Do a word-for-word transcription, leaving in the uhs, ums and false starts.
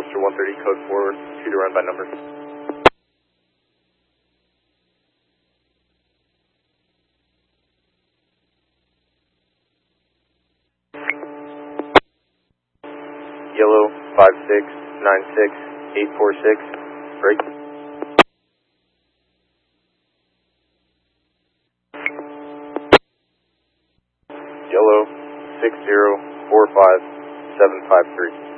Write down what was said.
Forester one thirty, code four, two to run by number. Yellow, five six nine six eight four six, break. Yellow, six zero four five seven five three.